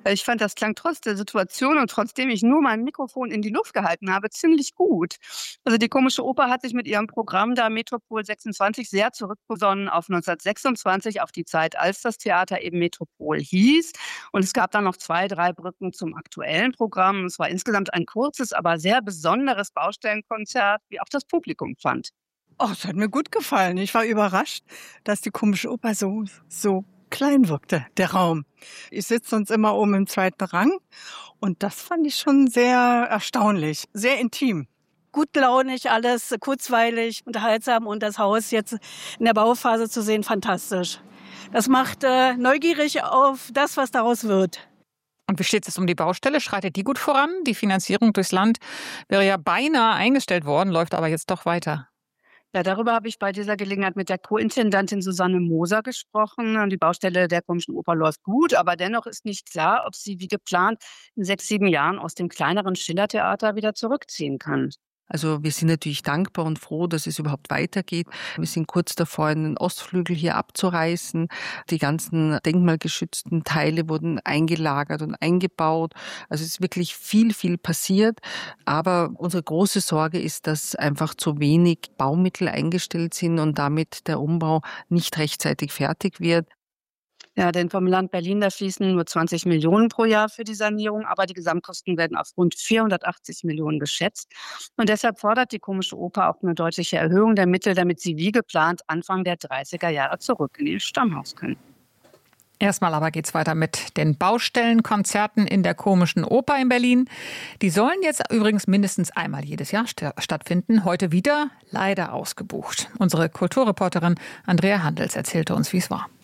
Ich fand, das klang trotz der Situation und trotzdem ich nur mein Mikrofon in die Luft gehalten habe, ziemlich gut. Also die Komische Oper hat sich mit ihrem Programm da Metropol 26 sehr zurückbesonnen auf 1926, auf die Zeit, als das Theater eben Metropol hieß. Und es gab dann noch 2, 3 Brücken zum aktuellen Programm. Es war insgesamt ein kurzes, aber sehr besonderes Baustellenkonzert, wie auch das Publikum fand. Oh, das hat mir gut gefallen. Ich war überrascht, dass die Komische Oper so klein wirkte, der Raum. Ich sitze sonst immer oben im 2. Rang und das fand ich schon sehr erstaunlich, sehr intim. Gutlaunig alles, kurzweilig, unterhaltsam und das Haus jetzt in der Bauphase zu sehen, fantastisch. Das macht neugierig auf das, was daraus wird. Und wie steht es um die Baustelle? Schreitet die gut voran? Die Finanzierung durchs Land wäre ja beinahe eingestellt worden, läuft aber jetzt doch weiter. Ja, darüber habe ich bei dieser Gelegenheit mit der Co-Intendantin Susanne Moser gesprochen. Die Baustelle der Komischen Oper läuft gut, aber dennoch ist nicht klar, ob sie wie geplant in 6, 7 Jahren aus dem kleineren Schillertheater wieder zurückziehen kann. Also wir sind natürlich dankbar und froh, dass es überhaupt weitergeht. Wir sind kurz davor, einen Ostflügel hier abzureißen. Die ganzen denkmalgeschützten Teile wurden eingelagert und eingebaut. Also es ist wirklich viel, viel passiert. Aber unsere große Sorge ist, dass einfach zu wenig Baumittel eingestellt sind und damit der Umbau nicht rechtzeitig fertig wird. Ja, denn vom Land Berlin, da fließen nur 20 Millionen pro Jahr für die Sanierung, aber die Gesamtkosten werden auf rund 480 Millionen geschätzt. Und deshalb fordert die Komische Oper auch eine deutliche Erhöhung der Mittel, damit sie wie geplant Anfang der 30er Jahre zurück in ihr Stammhaus können. Erstmal aber geht's weiter mit den Baustellenkonzerten in der Komischen Oper in Berlin. Die sollen jetzt übrigens mindestens einmal jedes Jahr stattfinden. Heute wieder leider ausgebucht. Unsere Kulturreporterin Andrea Handels erzählte uns, wie es war.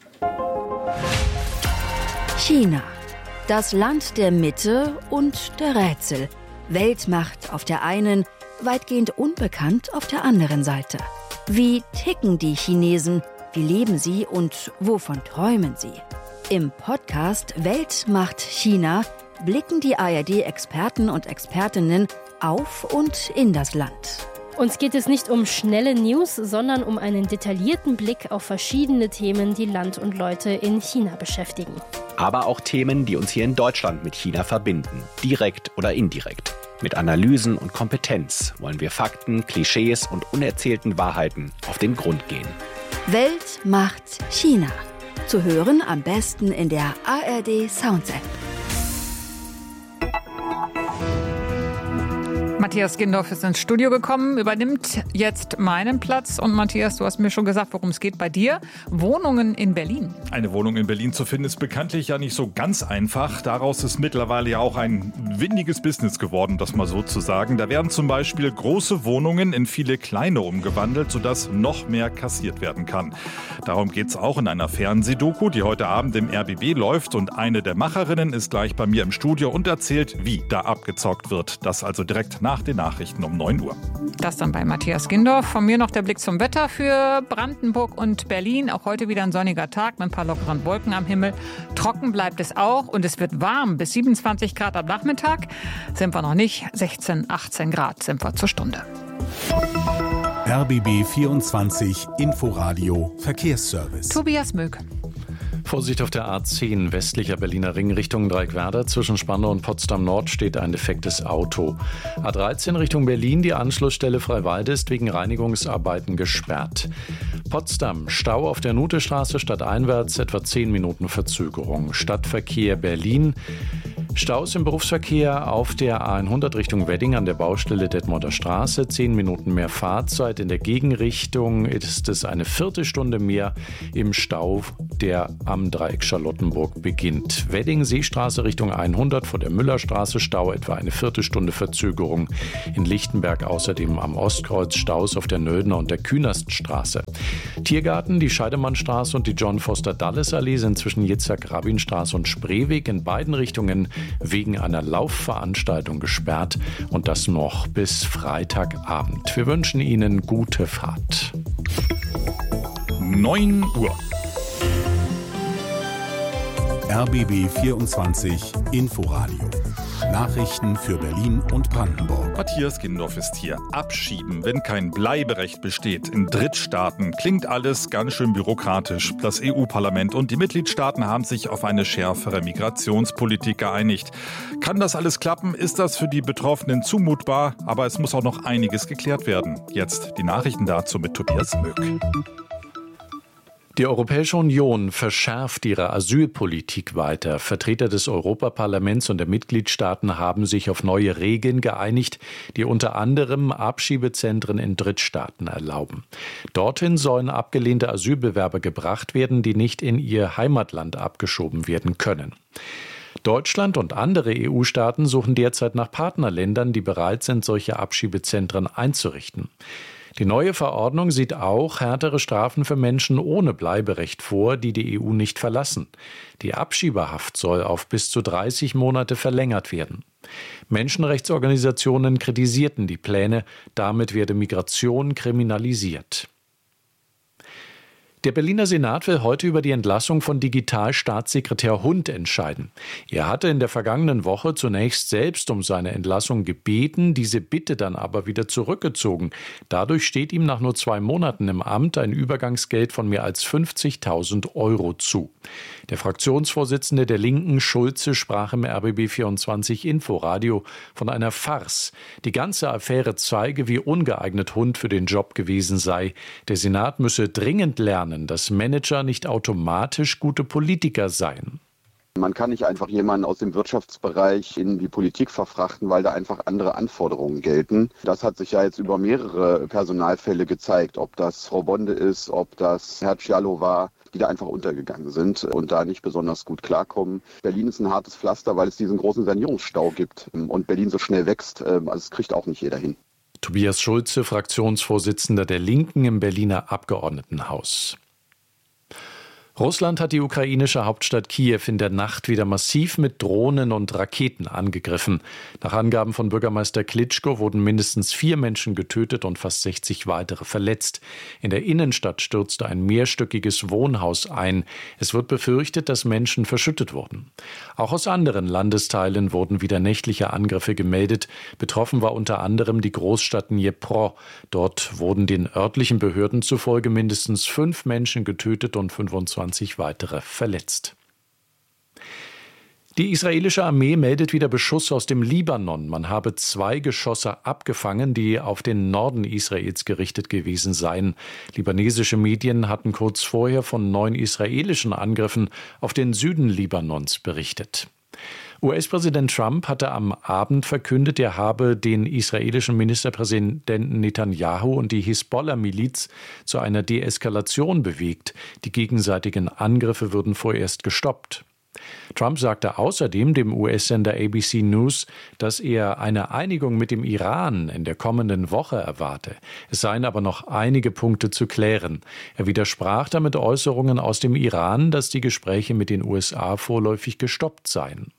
China. Das Land der Mitte und der Rätsel. Weltmacht auf der einen, weitgehend unbekannt auf der anderen Seite. Wie ticken die Chinesen? Wie leben sie und wovon träumen sie? Im Podcast Weltmacht China blicken die ARD-Experten und Expertinnen auf und in das Land. Uns geht es nicht um schnelle News, sondern um einen detaillierten Blick auf verschiedene Themen, die Land und Leute in China beschäftigen. Aber auch Themen, die uns hier in Deutschland mit China verbinden, direkt oder indirekt. Mit Analysen und Kompetenz wollen wir Fakten, Klischees und unerzählten Wahrheiten auf den Grund gehen. Weltmacht China. Zu hören am besten in der ARD Sounds App. Matthias Gindorf ist ins Studio gekommen, übernimmt jetzt meinen Platz. Und Matthias, du hast mir schon gesagt, worum es geht bei dir. Wohnungen in Berlin. Eine Wohnung in Berlin zu finden, ist bekanntlich ja nicht so ganz einfach. Daraus ist mittlerweile ja auch ein windiges Business geworden, das mal so zu sagen. Da werden zum Beispiel große Wohnungen in viele kleine umgewandelt, sodass noch mehr kassiert werden kann. Darum geht es auch in einer Fernsehdoku, die heute Abend im RBB läuft. Und eine der Macherinnen ist gleich bei mir im Studio und erzählt, wie da abgezockt wird. Das also direkt nach den Nachrichten um 9 Uhr. Das dann bei Matthias Gindorf. Von mir noch der Blick zum Wetter für Brandenburg und Berlin. Auch heute wieder ein sonniger Tag mit ein paar lockeren Wolken am Himmel. Trocken bleibt es auch und es wird warm. Bis 27 Grad am Nachmittag sind wir noch nicht. 16, 18 Grad sind wir zur Stunde. RBB 24 Inforadio Verkehrsservice. Tobias Möck. Vorsicht auf der A10 westlicher Berliner Ring Richtung Dreieckwerder. Zwischen Spandau und Potsdam Nord steht ein defektes Auto. A13 Richtung Berlin, die Anschlussstelle Freiwalde ist wegen Reinigungsarbeiten gesperrt. Potsdam, Stau auf der Nutestraße stadteinwärts, etwa 10 Minuten Verzögerung. Stadtverkehr Berlin. Staus im Berufsverkehr auf der A100 Richtung Wedding an der Baustelle Detmolder Straße. 10 Minuten mehr Fahrzeit. In der Gegenrichtung ist es eine Viertelstunde mehr im Stau, der am Dreieck Charlottenburg beginnt. Wedding Seestraße Richtung 100 vor der Müllerstraße Stau, etwa eine Viertelstunde Verzögerung. In Lichtenberg außerdem am Ostkreuz Staus auf der Nöldner und der Künaststraße. Tiergarten, die Scheidemannstraße und die John Foster Dulles Allee sind zwischen Yitzhak-Rabin-Straße und Spreeweg in beiden Richtungen wegen einer Laufveranstaltung gesperrt und das noch bis Freitagabend. Wir wünschen Ihnen gute Fahrt. 9 Uhr. RBB 24 Inforadio Nachrichten für Berlin und Brandenburg. Matthias Gindorf ist hier. Abschieben, wenn kein Bleiberecht besteht in Drittstaaten, klingt alles ganz schön bürokratisch. Das EU-Parlament und die Mitgliedstaaten haben sich auf eine schärfere Migrationspolitik geeinigt. Kann das alles klappen? Ist das für die Betroffenen zumutbar? Aber es muss auch noch einiges geklärt werden. Jetzt die Nachrichten dazu mit Tobias Möck. Die Europäische Union verschärft ihre Asylpolitik weiter. Vertreter des Europaparlaments und der Mitgliedstaaten haben sich auf neue Regeln geeinigt, die unter anderem Abschiebezentren in Drittstaaten erlauben. Dorthin sollen abgelehnte Asylbewerber gebracht werden, die nicht in ihr Heimatland abgeschoben werden können. Deutschland und andere EU-Staaten suchen derzeit nach Partnerländern, die bereit sind, solche Abschiebezentren einzurichten. Die neue Verordnung sieht auch härtere Strafen für Menschen ohne Bleiberecht vor, die die EU nicht verlassen. Die Abschiebehaft soll auf bis zu 30 Monate verlängert werden. Menschenrechtsorganisationen kritisierten die Pläne, damit werde Migration kriminalisiert. Der Berliner Senat will heute über die Entlassung von Digitalstaatssekretär Hund entscheiden. Er hatte in der vergangenen Woche zunächst selbst um seine Entlassung gebeten, diese Bitte dann aber wieder zurückgezogen. Dadurch steht ihm nach nur 2 Monaten im Amt ein Übergangsgeld von mehr als 50.000 € zu. Der Fraktionsvorsitzende der Linken, Schulze, sprach im RBB24 Inforadio von einer Farce. Die ganze Affäre zeige, wie ungeeignet Hund für den Job gewesen sei. Der Senat müsse dringend lernen, dass Manager nicht automatisch gute Politiker seien. Man kann nicht einfach jemanden aus dem Wirtschaftsbereich in die Politik verfrachten, weil da einfach andere Anforderungen gelten. Das hat sich ja jetzt über mehrere Personalfälle gezeigt, ob das Frau Bonde ist, ob das Herr Cialo war, die da einfach untergegangen sind und da nicht besonders gut klarkommen. Berlin ist ein hartes Pflaster, weil es diesen großen Sanierungsstau gibt und Berlin so schnell wächst. Also es kriegt auch nicht jeder hin. Tobias Schulze, Fraktionsvorsitzender der Linken im Berliner Abgeordnetenhaus. Russland hat die ukrainische Hauptstadt Kiew in der Nacht wieder massiv mit Drohnen und Raketen angegriffen. Nach Angaben von Bürgermeister Klitschko wurden mindestens 4 Menschen getötet und fast 60 weitere verletzt. In der Innenstadt stürzte ein mehrstöckiges Wohnhaus ein. Es wird befürchtet, dass Menschen verschüttet wurden. Auch aus anderen Landesteilen wurden wieder nächtliche Angriffe gemeldet. Betroffen war unter anderem die Großstadt Dnipro. Dort wurden den örtlichen Behörden zufolge mindestens 5 Menschen getötet und 25 weitere verletzt. Die israelische Armee meldet wieder Beschuss aus dem Libanon. Man habe 2 Geschosse abgefangen, die auf den Norden Israels gerichtet gewesen seien. Libanesische Medien hatten kurz vorher von 9 israelischen Angriffen auf den Süden Libanons berichtet. US-Präsident Trump hatte am Abend verkündet, er habe den israelischen Ministerpräsidenten Netanyahu und die Hisbollah-Miliz zu einer Deeskalation bewegt. Die gegenseitigen Angriffe würden vorerst gestoppt. Trump sagte außerdem dem US-Sender ABC News, dass er eine Einigung mit dem Iran in der kommenden Woche erwarte. Es seien aber noch einige Punkte zu klären. Er widersprach damit Äußerungen aus dem Iran, dass die Gespräche mit den USA vorläufig gestoppt seien.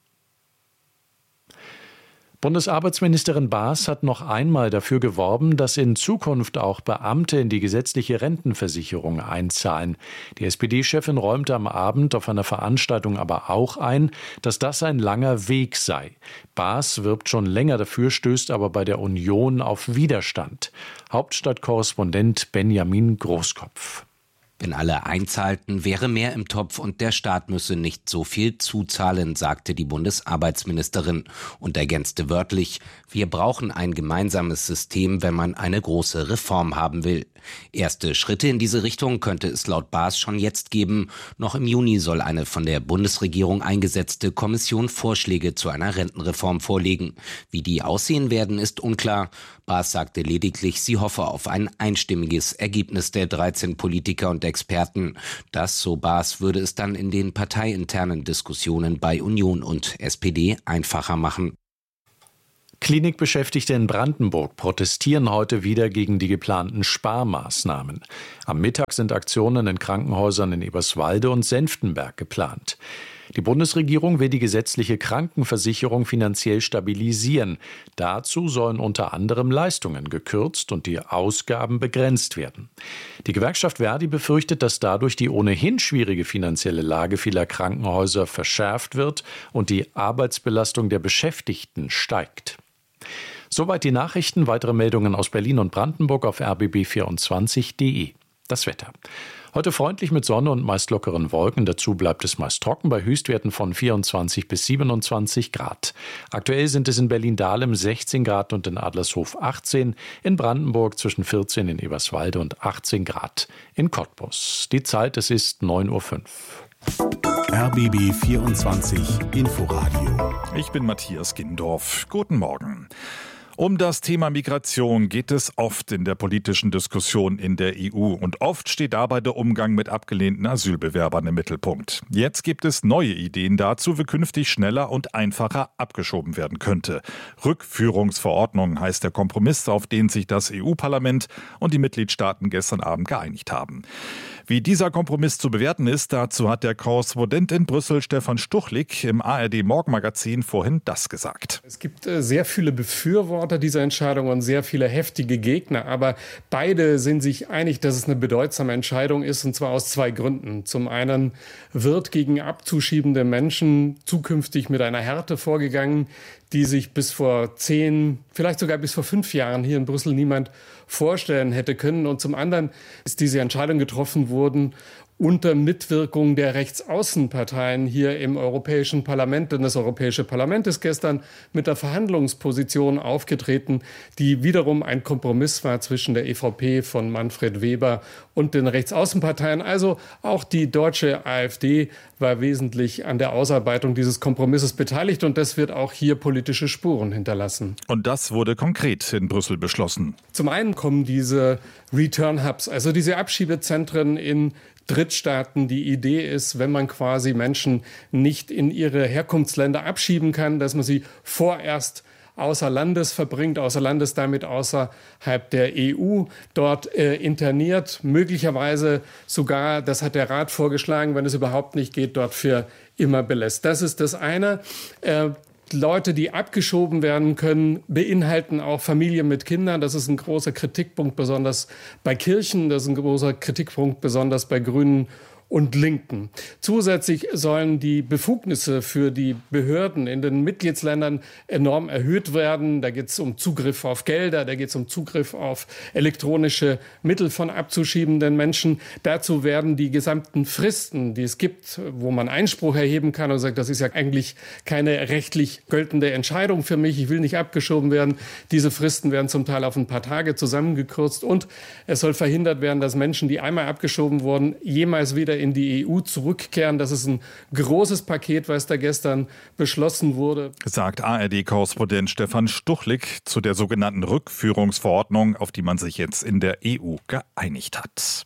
Bundesarbeitsministerin Baas hat noch einmal dafür geworben, dass in Zukunft auch Beamte in die gesetzliche Rentenversicherung einzahlen. Die SPD-Chefin räumte am Abend auf einer Veranstaltung aber auch ein, dass das ein langer Weg sei. Baas wirbt schon länger dafür, stößt aber bei der Union auf Widerstand. Hauptstadtkorrespondent Benjamin Großkopf. Wenn alle einzahlten, wäre mehr im Topf und der Staat müsse nicht so viel zuzahlen, sagte die Bundesarbeitsministerin und ergänzte wörtlich: Wir brauchen ein gemeinsames System, wenn man eine große Reform haben will. Erste Schritte in diese Richtung könnte es laut Baas schon jetzt geben. Noch im Juni soll eine von der Bundesregierung eingesetzte Kommission Vorschläge zu einer Rentenreform vorlegen. Wie die aussehen werden, ist unklar. Baas sagte lediglich, sie hoffe auf ein einstimmiges Ergebnis der 13 Politiker und Experten. Das, so Baas, würde es dann in den parteiinternen Diskussionen bei Union und SPD einfacher machen. Klinikbeschäftigte in Brandenburg protestieren heute wieder gegen die geplanten Sparmaßnahmen. Am Mittag sind Aktionen in Krankenhäusern in Eberswalde und Senftenberg geplant. Die Bundesregierung will die gesetzliche Krankenversicherung finanziell stabilisieren. Dazu sollen unter anderem Leistungen gekürzt und die Ausgaben begrenzt werden. Die Gewerkschaft Verdi befürchtet, dass dadurch die ohnehin schwierige finanzielle Lage vieler Krankenhäuser verschärft wird und die Arbeitsbelastung der Beschäftigten steigt. Soweit die Nachrichten. Weitere Meldungen aus Berlin und Brandenburg auf rbb24.de. Das Wetter. Heute freundlich mit Sonne und meist lockeren Wolken. Dazu bleibt es meist trocken bei Höchstwerten von 24 bis 27 Grad. Aktuell sind es in Berlin-Dahlem 16 Grad und in Adlershof 18. In Brandenburg zwischen 14 in Eberswalde und 18 Grad in Cottbus. Die Zeit, es ist 9:05 Uhr. RBB 24 Inforadio. Ich bin Matthias Gindorf. Guten Morgen. Um das Thema Migration geht es oft in der politischen Diskussion in der EU und oft steht dabei der Umgang mit abgelehnten Asylbewerbern im Mittelpunkt. Jetzt gibt es neue Ideen dazu, wie künftig schneller und einfacher abgeschoben werden könnte. Rückführungsverordnung heißt der Kompromiss, auf den sich das EU-Parlament und die Mitgliedstaaten gestern Abend geeinigt haben. Wie dieser Kompromiss zu bewerten ist, dazu hat der Korrespondent in Brüssel Stefan Stuchlik im ARD-Morgenmagazin vorhin das gesagt. Es gibt sehr viele Befürworter dieser Entscheidung und sehr viele heftige Gegner, aber beide sind sich einig, dass es eine bedeutsame Entscheidung ist, und zwar aus zwei Gründen. Zum einen wird gegen abzuschiebende Menschen zukünftig mit einer Härte vorgegangen, die sich bis vor 10, vielleicht sogar bis vor 5 Jahren hier in Brüssel niemand vorstellen hätte können. Und zum anderen ist diese Entscheidung getroffen worden unter Mitwirkung der Rechtsaußenparteien hier im Europäischen Parlament. Denn das Europäische Parlament ist gestern mit der Verhandlungsposition aufgetreten, die wiederum ein Kompromiss war zwischen der EVP von Manfred Weber und den Rechtsaußenparteien. Also auch die deutsche AfD war wesentlich an der Ausarbeitung dieses Kompromisses beteiligt. Und das wird auch hier politische Spuren hinterlassen. Und das wurde konkret in Brüssel beschlossen. Zum einen kommen diese Return Hubs, also diese Abschiebezentren in Drittstaaten. Die Idee ist, wenn man quasi Menschen nicht in ihre Herkunftsländer abschieben kann, dass man sie vorerst außer Landes verbringt, außer Landes damit außerhalb der EU, dort interniert, möglicherweise sogar, das hat der Rat vorgeschlagen, wenn es überhaupt nicht geht, dort für immer belässt. Das ist das eine. Leute, die abgeschoben werden können, beinhalten auch Familien mit Kindern. Das ist ein großer Kritikpunkt, besonders bei Kirchen. Das ist ein großer Kritikpunkt, besonders bei Grünen und Linken. Zusätzlich sollen die Befugnisse für die Behörden in den Mitgliedsländern enorm erhöht werden. Da geht es um Zugriff auf Gelder, da geht es um Zugriff auf elektronische Mittel von abzuschiebenden Menschen. Dazu werden die gesamten Fristen, die es gibt, wo man Einspruch erheben kann und sagt, das ist ja eigentlich keine rechtlich geltende Entscheidung für mich, ich will nicht abgeschoben werden. Diese Fristen werden zum Teil auf ein paar Tage zusammengekürzt und es soll verhindert werden, dass Menschen, die einmal abgeschoben wurden, jemals wieder in die EU zurückkehren. Das ist ein großes Paket, was da gestern beschlossen wurde. Sagt ARD-Korrespondent Stefan Stuchlik zu der sogenannten Rückführungsverordnung, auf die man sich jetzt in der EU geeinigt hat.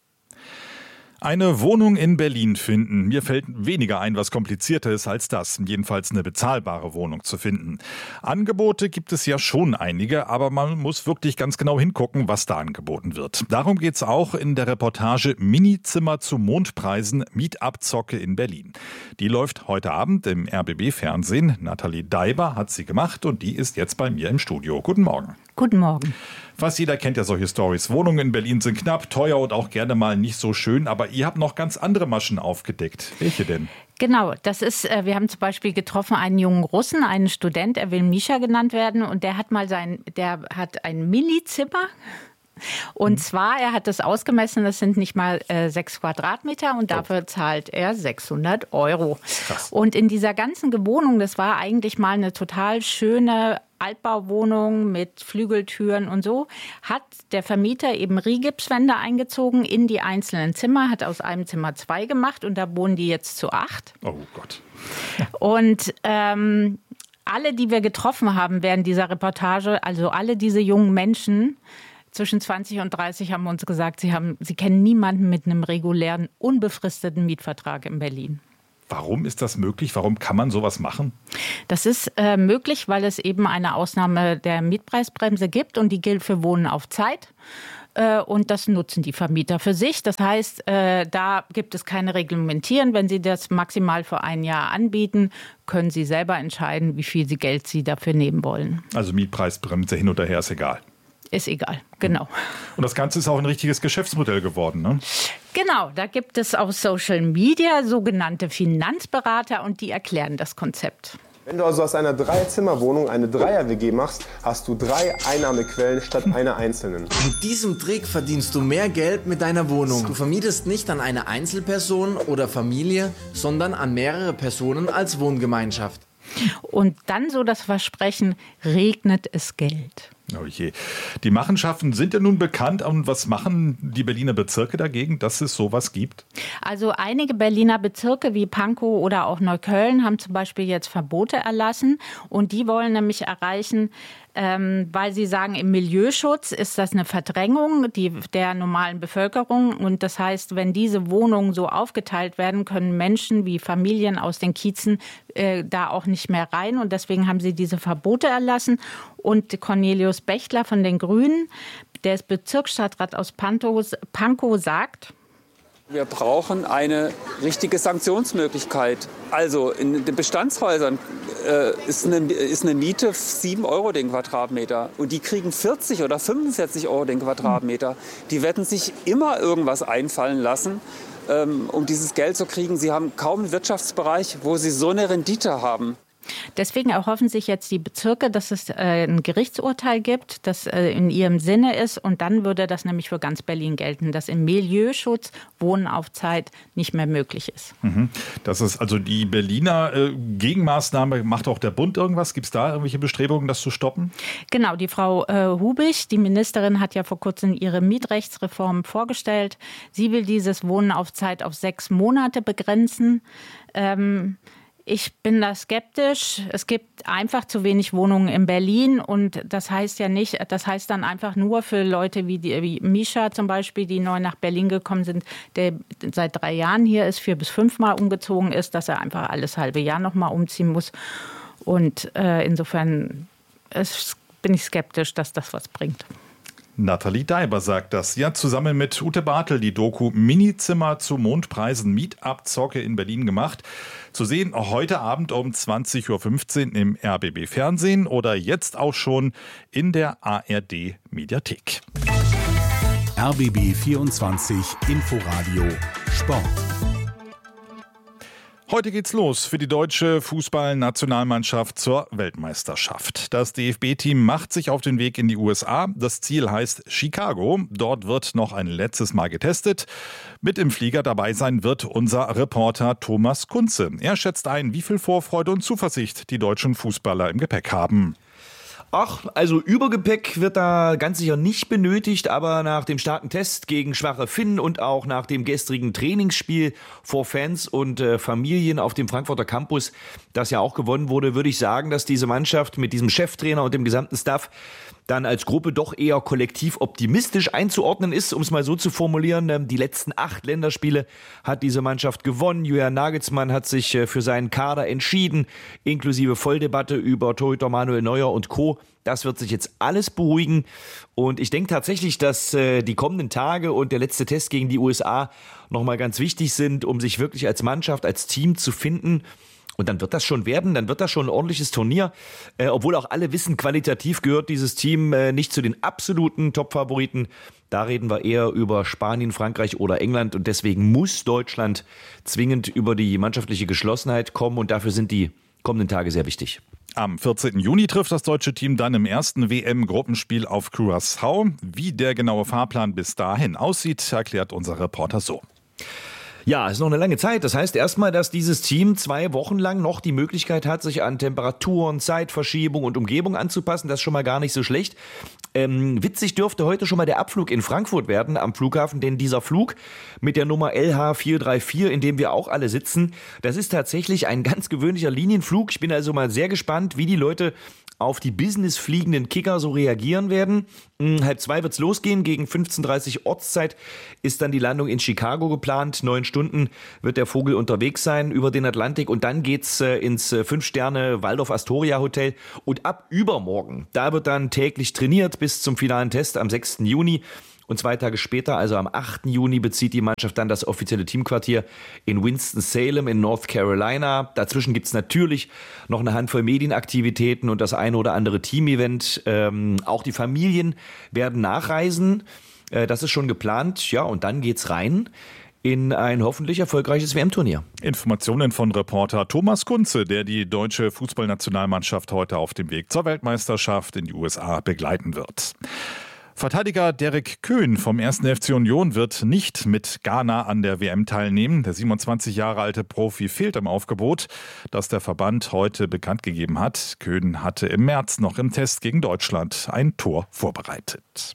Eine Wohnung in Berlin finden. Mir fällt weniger ein, was komplizierter ist als das. Jedenfalls eine bezahlbare Wohnung zu finden. Angebote gibt es ja schon einige, aber man muss wirklich ganz genau hingucken, was da angeboten wird. Darum geht's auch in der Reportage Minizimmer zu Mondpreisen, Mietabzocke in Berlin. Die läuft heute Abend im RBB-Fernsehen. Nathalie Daiber hat sie gemacht und die ist jetzt bei mir im Studio. Guten Morgen. Guten Morgen. Fast jeder kennt ja solche Storys. Wohnungen in Berlin sind knapp, teuer und auch gerne mal nicht so schön. Aber ihr habt noch ganz andere Maschen aufgedeckt. Welche denn? Genau, das ist, wir haben zum Beispiel getroffen einen jungen Russen, einen Student, er will Mischa genannt werden. Und der hat ein Minizimmer. Und zwar, er hat das ausgemessen, das sind nicht mal 6 Quadratmeter und dafür zahlt er 600 €. Krass. Und in dieser ganzen Wohnung, das war eigentlich mal eine total schöne Altbauwohnung mit Flügeltüren und so, hat der Vermieter eben Rigipswände eingezogen in die einzelnen Zimmer, hat aus einem Zimmer 2 gemacht und da wohnen die jetzt zu 8. Oh Gott. Und alle, die wir getroffen haben während dieser Reportage, also alle diese jungen Menschen zwischen 20 und 30 haben uns gesagt, sie kennen niemanden mit einem regulären, unbefristeten Mietvertrag in Berlin. Warum ist das möglich? Warum kann man sowas machen? Das ist möglich, weil es eben eine Ausnahme der Mietpreisbremse gibt und die gilt für Wohnen auf Zeit. und das nutzen die Vermieter für sich. Das heißt, da gibt es keine Reglementieren. Wenn sie das maximal für ein Jahr anbieten, können sie selber entscheiden, wie viel Geld sie dafür nehmen wollen. Also Mietpreisbremse hin und her ist egal. Ist egal, genau. Und das Ganze ist auch ein richtiges Geschäftsmodell geworden, ne? Genau, da gibt es auf Social Media sogenannte Finanzberater und die erklären das Konzept. Wenn du also aus einer 3-Zimmer-Wohnung eine 3er-WG machst, hast du 3 Einnahmequellen statt einer einzelnen. Mit diesem Trick verdienst du mehr Geld mit deiner Wohnung. Du vermietest nicht an eine Einzelperson oder Familie, sondern an mehrere Personen als Wohngemeinschaft. Und dann so das Versprechen, regnet es Geld. Oh je. Die Machenschaften sind ja nun bekannt. Und was machen die Berliner Bezirke dagegen, dass es sowas gibt? Also einige Berliner Bezirke wie Pankow oder auch Neukölln haben zum Beispiel jetzt Verbote erlassen. Und die wollen nämlich erreichen, weil sie sagen, im Milieuschutz ist das eine Verdrängung der normalen Bevölkerung. Und das heißt, wenn diese Wohnungen so aufgeteilt werden, können Menschen wie Familien aus den Kiezen da auch nicht mehr rein. Und deswegen haben sie diese Verbote erlassen. Und Cornelius Bechtler von den Grünen, der ist Bezirksstadtrat aus Pankow, sagt: Wir brauchen eine richtige Sanktionsmöglichkeit. Also in den Bestandshäusern ist eine Miete 7 € den Quadratmeter und die kriegen 40 oder 45 € den Quadratmeter. Die werden sich immer irgendwas einfallen lassen, um dieses Geld zu kriegen. Sie haben kaum einen Wirtschaftsbereich, wo sie so eine Rendite haben. Deswegen erhoffen sich jetzt die Bezirke, dass es ein Gerichtsurteil gibt, das in ihrem Sinne ist. Und dann würde das nämlich für ganz Berlin gelten, dass im Milieuschutz Wohnen auf Zeit nicht mehr möglich ist. Das ist also die Berliner Gegenmaßnahme. Macht auch der Bund irgendwas? Gibt es da irgendwelche Bestrebungen, das zu stoppen? Genau, die Frau Hubig, die Ministerin, hat ja vor kurzem ihre Mietrechtsreform vorgestellt. Sie will dieses Wohnen auf Zeit auf 6 Monate begrenzen. Ich bin da skeptisch. Es gibt einfach zu wenig Wohnungen in Berlin und das heißt dann einfach nur für Leute wie Misha zum Beispiel, die neu nach Berlin gekommen sind, der seit 3 Jahren hier ist, 4 bis 5 Mal umgezogen ist, dass er einfach alles halbe Jahr noch mal umziehen muss. Und insofern bin ich skeptisch, dass das was bringt. Nathalie Daiber sagt das. Ja, zusammen mit Ute Bartel die Doku Minizimmer zu Mondpreisen, Mietabzocke in Berlin gemacht. Zu sehen heute Abend um 20.15 Uhr im RBB Fernsehen oder jetzt auch schon in der ARD Mediathek. RBB 24 Inforadio Sport. Heute geht's los für die deutsche Fußballnationalmannschaft zur Weltmeisterschaft. Das DFB-Team macht sich auf den Weg in die USA. Das Ziel heißt Chicago. Dort wird noch ein letztes Mal getestet. Mit im Flieger dabei sein wird unser Reporter Thomas Kunze. Er schätzt ein, wie viel Vorfreude und Zuversicht die deutschen Fußballer im Gepäck haben. Ach, also Übergepäck wird da ganz sicher nicht benötigt, aber nach dem starken Test gegen schwache Finnen und auch nach dem gestrigen Trainingsspiel vor Fans und Familien auf dem Frankfurter Campus, das ja auch gewonnen wurde, würde ich sagen, dass diese Mannschaft mit diesem Cheftrainer und dem gesamten Staff dann als Gruppe doch eher kollektiv optimistisch einzuordnen ist, um es mal so zu formulieren. Die letzten 8 Länderspiele hat diese Mannschaft gewonnen. Julian Nagelsmann hat sich für seinen Kader entschieden, inklusive Volldebatte über Torhüter Manuel Neuer und Co. Das wird sich jetzt alles beruhigen. Und ich denke tatsächlich, dass die kommenden Tage und der letzte Test gegen die USA nochmal ganz wichtig sind, um sich wirklich als Mannschaft, als Team zu finden. Und dann wird das schon werden, dann wird das schon ein ordentliches Turnier. Obwohl auch alle wissen, qualitativ gehört dieses Team nicht zu den absoluten Top-Favoriten. Da reden wir eher über Spanien, Frankreich oder England. Und deswegen muss Deutschland zwingend über die mannschaftliche Geschlossenheit kommen. Und dafür sind die kommenden Tage sehr wichtig. Am 14. Juni trifft das deutsche Team dann im ersten WM-Gruppenspiel auf Curaçao. Wie der genaue Fahrplan bis dahin aussieht, erklärt unser Reporter so. Ja, es ist noch eine lange Zeit. Das heißt erstmal, dass dieses Team 2 Wochen lang noch die Möglichkeit hat, sich an Temperaturen, Zeitverschiebung und Umgebung anzupassen. Das ist schon mal gar nicht so schlecht. Witzig dürfte heute schon mal der Abflug in Frankfurt werden am Flughafen, denn dieser Flug mit der Nummer LH434, in dem wir auch alle sitzen, das ist tatsächlich ein ganz gewöhnlicher Linienflug. Ich bin also mal sehr gespannt, wie die Leute auf die businessfliegenden Kicker so reagieren werden. 1:30 wird's losgehen. Gegen 15:30 Ortszeit ist dann die Landung in Chicago geplant. 9 Stunden wird der Vogel unterwegs sein über den Atlantik und dann geht's ins 5-Sterne Waldorf Astoria Hotel und ab übermorgen, da wird dann täglich trainiert bis zum finalen Test am 6. Juni. Und 2 Tage später, also am 8. Juni, bezieht die Mannschaft dann das offizielle Teamquartier in Winston-Salem in North Carolina. Dazwischen gibt es natürlich noch eine Handvoll Medienaktivitäten und das eine oder andere Team-Event. Auch die Familien werden nachreisen. Das ist schon geplant. Ja, und dann geht's rein in ein hoffentlich erfolgreiches WM-Turnier. Informationen von Reporter Thomas Kunze, der die deutsche Fußballnationalmannschaft heute auf dem Weg zur Weltmeisterschaft in die USA begleiten wird. Verteidiger Derek Köhn vom 1. FC Union wird nicht mit Ghana an der WM teilnehmen. Der 27 Jahre alte Profi fehlt im Aufgebot, das der Verband heute bekannt gegeben hat. Köhn hatte im März noch im Test gegen Deutschland ein Tor vorbereitet.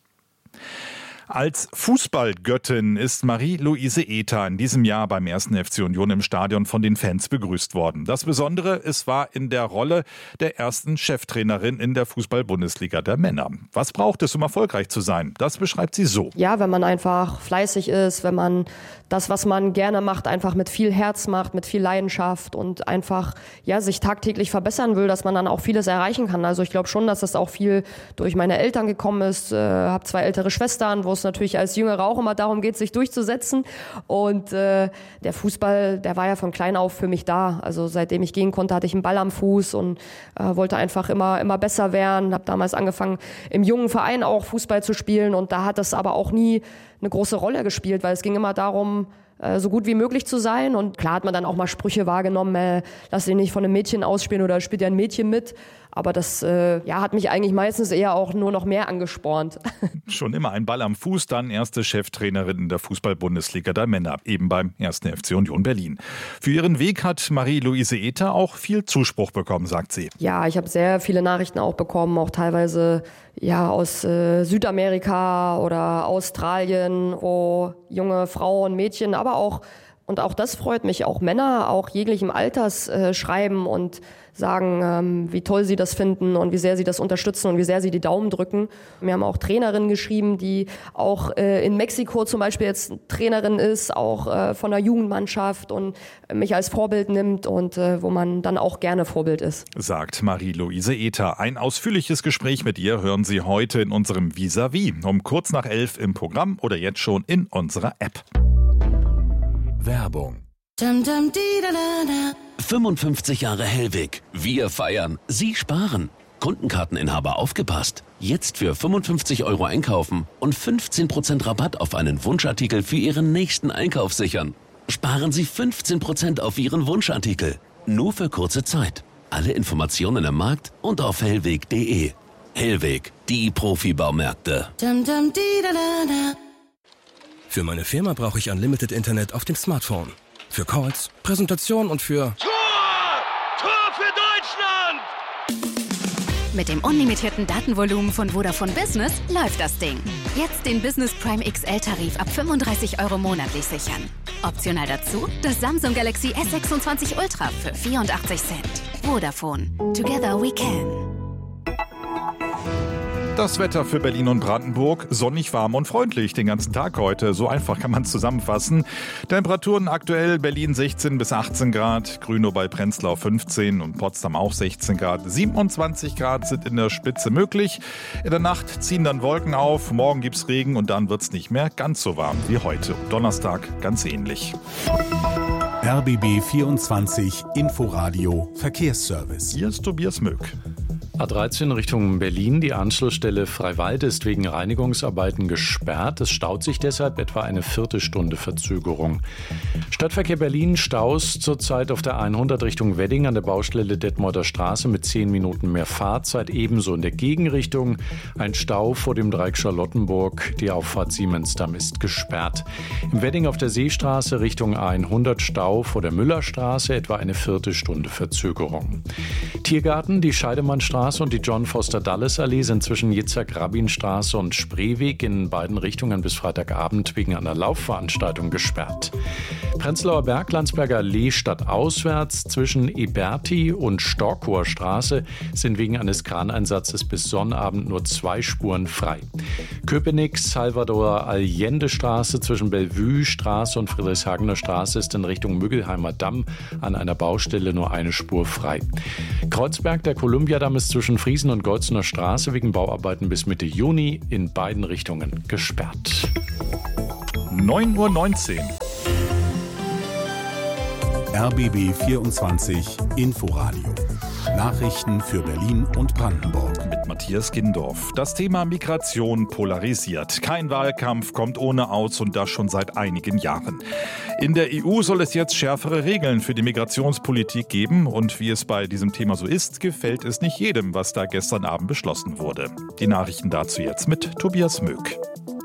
Als Fußballgöttin ist Marie-Louise Ether in diesem Jahr beim 1. FC Union im Stadion von den Fans begrüßt worden. Das Besondere, es war in der Rolle der ersten Cheftrainerin in der Fußball-Bundesliga der Männer. Was braucht es, um erfolgreich zu sein? Das beschreibt sie so. Ja, wenn man einfach fleißig ist, wenn man das, was man gerne macht, einfach mit viel Herz macht, mit viel Leidenschaft und einfach sich tagtäglich verbessern will, dass man dann auch vieles erreichen kann. Also ich glaube schon, dass das auch viel durch meine Eltern gekommen ist. Habe 2 ältere Schwestern, wo es natürlich als Jüngere auch immer darum geht, sich durchzusetzen. Und der Fußball, der war ja von klein auf für mich da. Also seitdem ich gehen konnte, hatte ich einen Ball am Fuß und wollte einfach immer besser werden. Habe damals angefangen, im jungen Verein auch Fußball zu spielen. Und da hat das aber auch nie eine große Rolle gespielt, weil es ging immer darum, so gut wie möglich zu sein. Und klar hat man dann auch mal Sprüche wahrgenommen, lass dich nicht von einem Mädchen ausspielen oder spielt ja ein Mädchen mit. Aber das hat mich eigentlich meistens eher auch nur noch mehr angespornt. Schon immer ein Ball am Fuß, dann erste Cheftrainerin in der Fußball-Bundesliga der Männer, eben beim 1. FC Union Berlin. Für ihren Weg hat Marie-Louise Ether auch viel Zuspruch bekommen, sagt sie. Ja, ich habe sehr viele Nachrichten auch bekommen, auch teilweise aus Südamerika oder Australien, wo junge Frauen, Mädchen, aber auch, und auch das freut mich, auch Männer, auch jeglichem Alters schreiben und sagen, wie toll sie das finden und wie sehr sie das unterstützen und wie sehr sie die Daumen drücken. Wir haben auch Trainerinnen geschrieben, die auch in Mexiko zum Beispiel jetzt Trainerin ist, auch von der Jugendmannschaft und mich als Vorbild nimmt und wo man dann auch gerne Vorbild ist. Sagt Marie-Louise Ether. Ein ausführliches Gespräch mit ihr hören Sie heute in unserem Vis-à-vis um kurz nach 11 im Programm oder jetzt schon in unserer App. Werbung. 55 Jahre Hellweg. Wir feiern. Sie sparen. Kundenkarteninhaber aufgepasst. Jetzt für 55 € einkaufen und 15% Rabatt auf einen Wunschartikel für Ihren nächsten Einkauf sichern. Sparen Sie 15% auf Ihren Wunschartikel. Nur für kurze Zeit. Alle Informationen im Markt und auf hellweg.de. Hellweg, die Profi-Baumärkte. Für meine Firma brauche ich Unlimited Internet auf dem Smartphone. Für Calls, Präsentation und für... Tor für Deutschland! Mit dem unlimitierten Datenvolumen von Vodafone Business läuft das Ding. Jetzt den Business Prime XL-Tarif ab 35 € monatlich sichern. Optional dazu das Samsung Galaxy S26 Ultra für 84 Cent. Vodafone. Together we can. Das Wetter für Berlin und Brandenburg, sonnig, warm und freundlich den ganzen Tag heute. So einfach kann man es zusammenfassen. Temperaturen aktuell Berlin 16 bis 18 Grad, Grünow bei Prenzlau 15 und Potsdam auch 16 Grad. 27 Grad sind in der Spitze möglich. In der Nacht ziehen dann Wolken auf, morgen gibt's Regen und dann wird's nicht mehr ganz so warm wie heute. Donnerstag ganz ähnlich. RBB 24 Inforadio Verkehrsservice. Hier ist Tobias Möck. A13 Richtung Berlin. Die Anschlussstelle Freiwald ist wegen Reinigungsarbeiten gesperrt. Es staut sich deshalb etwa eine Viertelstunde Verzögerung. Stadtverkehr Berlin, Staus zurzeit auf der 100 Richtung Wedding an der Baustelle Detmolder Straße mit 10 Minuten mehr Fahrzeit. Ebenso in der Gegenrichtung ein Stau vor dem Dreieck Charlottenburg. Die Auffahrt Siemensdamm ist gesperrt. Im Wedding auf der Seestraße Richtung 100 Stau vor der Müllerstraße, etwa eine Viertelstunde Verzögerung. Tiergarten, die Scheidemannstraße und die John Foster Dulles Allee sind zwischen Jitzak-Rabin-Straße und Spreeweg in beiden Richtungen bis Freitagabend wegen einer Laufveranstaltung gesperrt. Prenzlauer Berg, Landsberger Allee stadtauswärts zwischen Eberti und Storkower Straße sind wegen eines Kraneinsatzes bis Sonnabend nur 2 Spuren frei. Köpenick, Salvador Allende Straße zwischen Bellevue Straße und Friedrichshagener Straße ist in Richtung Müggelheimer Damm an einer Baustelle nur 1 Spur frei. Kreuzberg, der Kolumbiadamm ist zwischen Friesen und Golzener Straße wegen Bauarbeiten bis Mitte Juni in beiden Richtungen gesperrt. 9:19 Uhr. RBB 24 Inforadio. Nachrichten für Berlin und Brandenburg. Mit Matthias Gindorf. Das Thema Migration polarisiert. Kein Wahlkampf kommt ohne aus und das schon seit einigen Jahren. In der EU soll es jetzt schärfere Regeln für die Migrationspolitik geben. Und wie es bei diesem Thema so ist, gefällt es nicht jedem, was da gestern Abend beschlossen wurde. Die Nachrichten dazu jetzt mit Tobias Möck.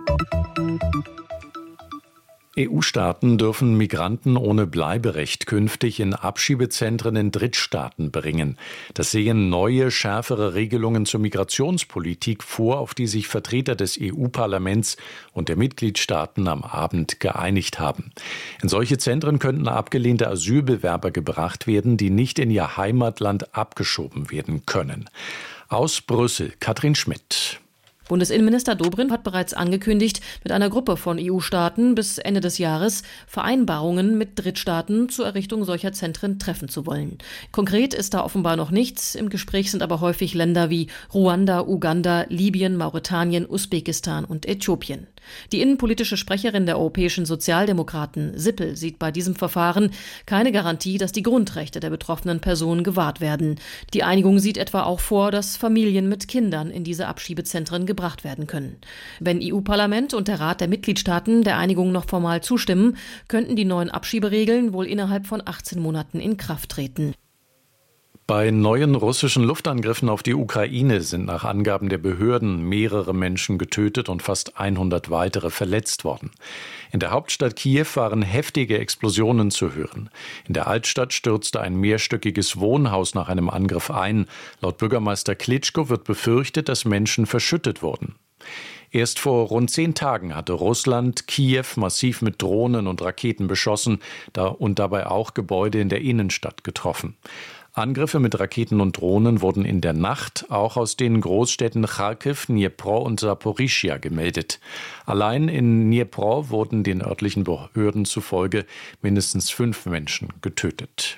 EU-Staaten dürfen Migranten ohne Bleiberecht künftig in Abschiebezentren in Drittstaaten bringen. Das sehen neue, schärfere Regelungen zur Migrationspolitik vor, auf die sich Vertreter des EU-Parlaments und der Mitgliedstaaten am Abend geeinigt haben. In solche Zentren könnten abgelehnte Asylbewerber gebracht werden, die nicht in ihr Heimatland abgeschoben werden können. Aus Brüssel, Katrin Schmidt. Bundesinnenminister Dobrindt hat bereits angekündigt, mit einer Gruppe von EU-Staaten bis Ende des Jahres Vereinbarungen mit Drittstaaten zur Errichtung solcher Zentren treffen zu wollen. Konkret ist da offenbar noch nichts. Im Gespräch sind aber häufig Länder wie Ruanda, Uganda, Libyen, Mauretanien, Usbekistan und Äthiopien. Die innenpolitische Sprecherin der europäischen Sozialdemokraten, Sippel, sieht bei diesem Verfahren keine Garantie, dass die Grundrechte der betroffenen Personen gewahrt werden. Die Einigung sieht etwa auch vor, dass Familien mit Kindern in diese Abschiebezentren gebracht werden können. Wenn EU-Parlament und der Rat der Mitgliedstaaten der Einigung noch formal zustimmen, könnten die neuen Abschieberegeln wohl innerhalb von 18 Monaten in Kraft treten. Bei neuen russischen Luftangriffen auf die Ukraine sind nach Angaben der Behörden mehrere Menschen getötet und fast 100 weitere verletzt worden. In der Hauptstadt Kiew waren heftige Explosionen zu hören. In der Altstadt stürzte ein mehrstöckiges Wohnhaus nach einem Angriff ein. Laut Bürgermeister Klitschko wird befürchtet, dass Menschen verschüttet wurden. Erst vor rund 10 Tagen hatte Russland Kiew massiv mit Drohnen und Raketen beschossen und dabei auch Gebäude in der Innenstadt getroffen. Angriffe mit Raketen und Drohnen wurden in der Nacht auch aus den Großstädten Charkiw, Dnipro und Saporischschja gemeldet. Allein in Dnipro wurden den örtlichen Behörden zufolge mindestens 5 Menschen getötet.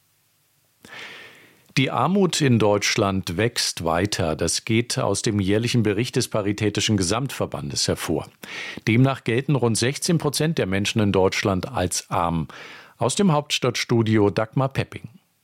Die Armut in Deutschland wächst weiter. Das geht aus dem jährlichen Bericht des Paritätischen Gesamtverbandes hervor. Demnach gelten rund 16% der Menschen in Deutschland als arm. Aus dem Hauptstadtstudio Dagmar Pepping.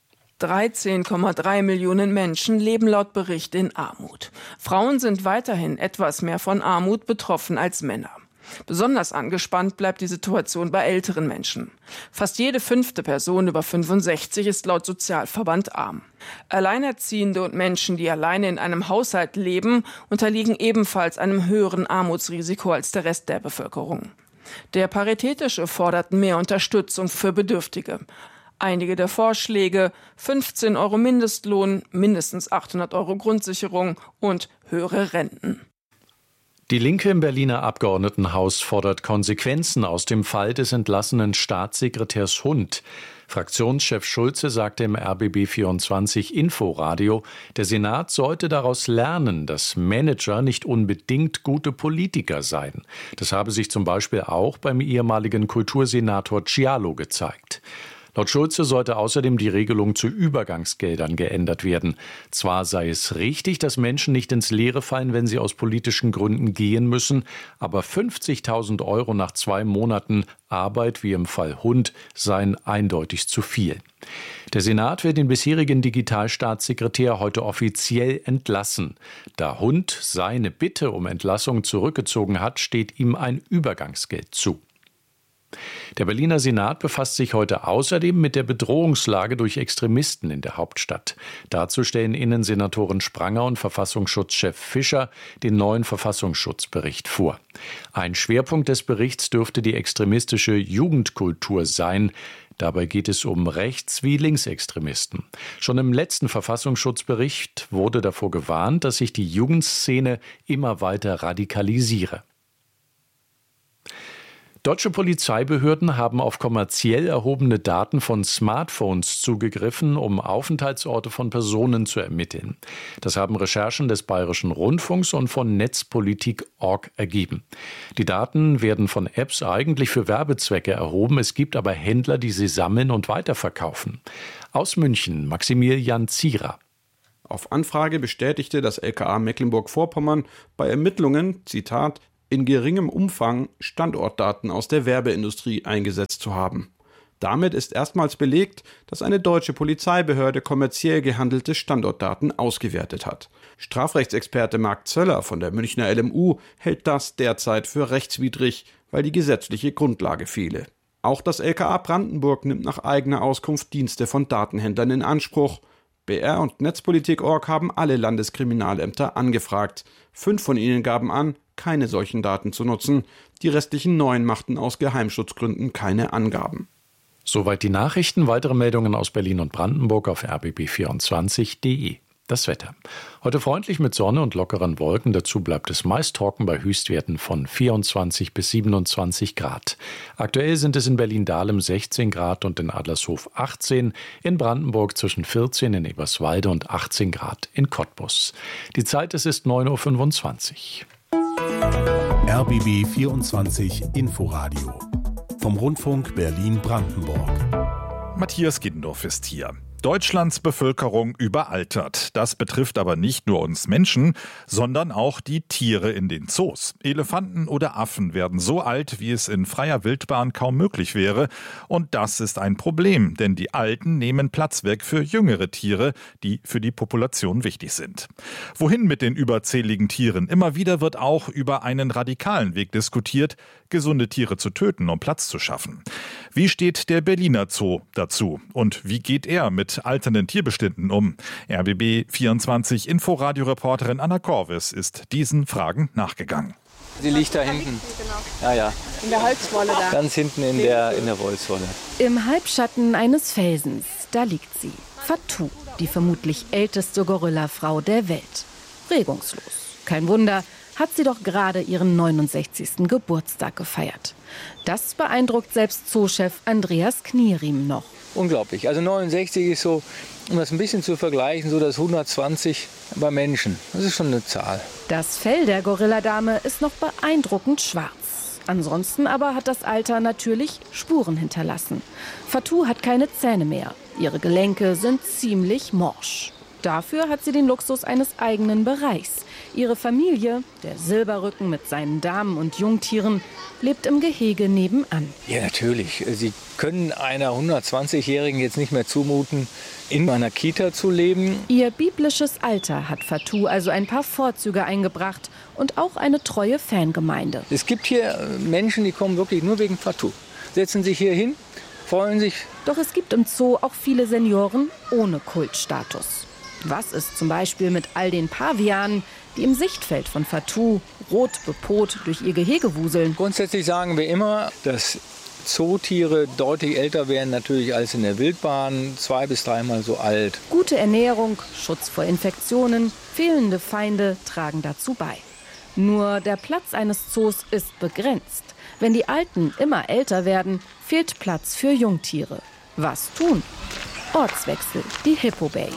13,3 Millionen Menschen leben laut Bericht in Armut. Frauen sind weiterhin etwas mehr von Armut betroffen als Männer. Besonders angespannt bleibt die Situation bei älteren Menschen. Fast jede 5. Person über 65 ist laut Sozialverband arm. Alleinerziehende und Menschen, die alleine in einem Haushalt leben, unterliegen ebenfalls einem höheren Armutsrisiko als der Rest der Bevölkerung. Der Paritätische fordert mehr Unterstützung für Bedürftige. Einige der Vorschläge: 15 € Mindestlohn, mindestens 800 € Grundsicherung und höhere Renten. Die Linke im Berliner Abgeordnetenhaus fordert Konsequenzen aus dem Fall des entlassenen Staatssekretärs Hund. Fraktionschef Schulze sagte im RBB 24 Inforadio, der Senat sollte daraus lernen, dass Manager nicht unbedingt gute Politiker seien. Das habe sich zum Beispiel auch beim ehemaligen Kultursenator Cialo gezeigt. Laut Schulze sollte außerdem die Regelung zu Übergangsgeldern geändert werden. Zwar sei es richtig, dass Menschen nicht ins Leere fallen, wenn sie aus politischen Gründen gehen müssen, aber 50.000 € nach 2 Monaten Arbeit, wie im Fall Hund, seien eindeutig zu viel. Der Senat will den bisherigen Digitalstaatssekretär heute offiziell entlassen. Da Hund seine Bitte um Entlassung zurückgezogen hat, steht ihm ein Übergangsgeld zu. Der Berliner Senat befasst sich heute außerdem mit der Bedrohungslage durch Extremisten in der Hauptstadt. Dazu stellen Innensenatorin Spranger und Verfassungsschutzchef Fischer den neuen Verfassungsschutzbericht vor. Ein Schwerpunkt des Berichts dürfte die extremistische Jugendkultur sein. Dabei geht es um Rechts- wie Linksextremisten. Schon im letzten Verfassungsschutzbericht wurde davor gewarnt, dass sich die Jugendszene immer weiter radikalisiere. Deutsche Polizeibehörden haben auf kommerziell erhobene Daten von Smartphones zugegriffen, um Aufenthaltsorte von Personen zu ermitteln. Das haben Recherchen des Bayerischen Rundfunks und von Netzpolitik.org ergeben. Die Daten werden von Apps eigentlich für Werbezwecke erhoben. Es gibt aber Händler, die sie sammeln und weiterverkaufen. Aus München, Maximilian Zierer. Auf Anfrage bestätigte das LKA Mecklenburg-Vorpommern bei Ermittlungen, Zitat, in geringem Umfang Standortdaten aus der Werbeindustrie eingesetzt zu haben. Damit ist erstmals belegt, dass eine deutsche Polizeibehörde kommerziell gehandelte Standortdaten ausgewertet hat. Strafrechtsexperte Marc Zöller von der Münchner LMU hält das derzeit für rechtswidrig, weil die gesetzliche Grundlage fehle. Auch das LKA Brandenburg nimmt nach eigener Auskunft Dienste von Datenhändlern in Anspruch. BR und Netzpolitik.org haben alle Landeskriminalämter angefragt. 5 von ihnen gaben an, keine solchen Daten zu nutzen. Die restlichen 9 machten aus Geheimschutzgründen keine Angaben. Soweit die Nachrichten. Weitere Meldungen aus Berlin und Brandenburg auf rbb24.de. Das Wetter. Heute freundlich mit Sonne und lockeren Wolken. Dazu bleibt es meist trocken bei Höchstwerten von 24 bis 27 Grad. Aktuell sind es in Berlin-Dahlem 16 Grad und in Adlershof 18, in Brandenburg zwischen 14 in Eberswalde und 18 Grad in Cottbus. Die Zeit, es ist 9.25 Uhr. RBB 24 Inforadio vom Rundfunk Berlin-Brandenburg. Matthias Giddendorf ist hier. Deutschlands Bevölkerung überaltert. Das betrifft aber nicht nur uns Menschen, sondern auch die Tiere in den Zoos. Elefanten oder Affen werden so alt, wie es in freier Wildbahn kaum möglich wäre. Und das ist ein Problem, denn die Alten nehmen Platz weg für jüngere Tiere, die für die Population wichtig sind. Wohin mit den überzähligen Tieren? Immer wieder wird auch über einen radikalen Weg diskutiert, gesunde Tiere zu töten, um Platz zu schaffen. Wie steht der Berliner Zoo dazu? Und wie geht er mit alternden Tierbeständen um? RBB24 Inforadio-Reporterin Anna Korvis ist diesen Fragen nachgegangen. Sie liegt da hinten. Ja. In der Holzwolle da. Ganz hinten in der Holzwolle. Im Halbschatten eines Felsens, da liegt sie. Fatou, die vermutlich älteste Gorillafrau der Welt. Regungslos. Kein Wunder, hat sie doch gerade ihren 69. Geburtstag gefeiert. Das beeindruckt selbst Zoochef Andreas Knieriem noch. Unglaublich. Also 69 ist so, um das ein bisschen zu vergleichen, so das 120 bei Menschen. Das ist schon eine Zahl. Das Fell der Gorilladame ist noch beeindruckend schwarz. Ansonsten aber hat das Alter natürlich Spuren hinterlassen. Fatou hat keine Zähne mehr. Ihre Gelenke sind ziemlich morsch. Dafür hat sie den Luxus eines eigenen Bereichs. Ihre Familie, der Silberrücken mit seinen Damen und Jungtieren, lebt im Gehege nebenan. Ja, natürlich. Sie können einer 120-Jährigen jetzt nicht mehr zumuten, in einer Kita zu leben. Ihr biblisches Alter hat Fatou also ein paar Vorzüge eingebracht und auch eine treue Fangemeinde. Es gibt hier Menschen, die kommen wirklich nur wegen Fatou. Setzen sich hier hin, freuen sich. Doch es gibt im Zoo auch viele Senioren ohne Kultstatus. Was ist zum Beispiel mit all den Pavianen, die im Sichtfeld von Fatou rot bepot durch ihr Gehege wuseln? Grundsätzlich sagen wir immer, dass Zootiere deutlich älter werden natürlich als in der Wildbahn, 2- bis 3-mal so alt. Gute Ernährung, Schutz vor Infektionen, fehlende Feinde tragen dazu bei. Nur der Platz eines Zoos ist begrenzt. Wenn die Alten immer älter werden, fehlt Platz für Jungtiere. Was tun? Ortswechsel, die Hippo Bay.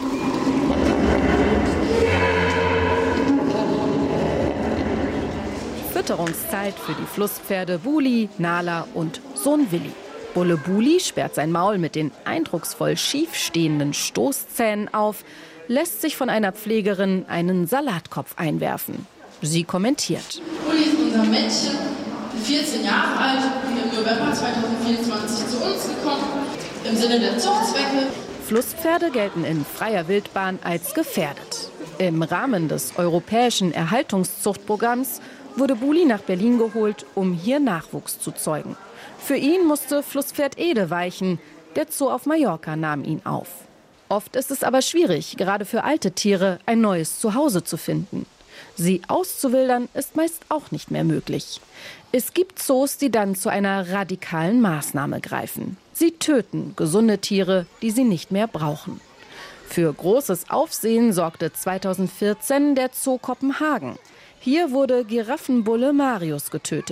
Fütterungszeit für die Flusspferde Buli, Nala und Sohn Willi. Bulle Buli sperrt sein Maul mit den eindrucksvoll schief stehenden Stoßzähnen auf, lässt sich von einer Pflegerin einen Salatkopf einwerfen. Sie kommentiert. Buli ist unser Mädchen, 14 Jahre alt, im November 2024 zu uns gekommen, im Sinne der Zuchtzwecke. Flusspferde gelten in freier Wildbahn als gefährdet. Im Rahmen des europäischen Erhaltungszuchtprogramms wurde Buli nach Berlin geholt, um hier Nachwuchs zu zeugen. Für ihn musste Flusspferd Ede weichen. Der Zoo auf Mallorca nahm ihn auf. Oft ist es aber schwierig, gerade für alte Tiere ein neues Zuhause zu finden. Sie auszuwildern ist meist auch nicht mehr möglich. Es gibt Zoos, die dann zu einer radikalen Maßnahme greifen. Sie töten gesunde Tiere, die sie nicht mehr brauchen. Für großes Aufsehen sorgte 2014 der Zoo Kopenhagen. Hier wurde Giraffenbulle Marius getötet,